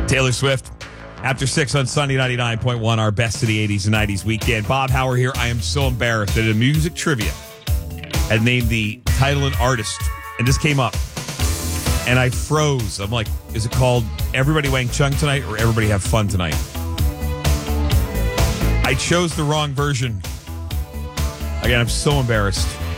Taylor Swift. After 6 on Sunday 99.1, our best of the 80s and 90s weekend. Bob Hauer here. I am so embarrassed that a music trivia had named the title and artist, and this came up. And I froze. I'm like, is it called Everybody Wang Chung Tonight or Everybody Have Fun Tonight? I chose the wrong version. Again, I'm so embarrassed.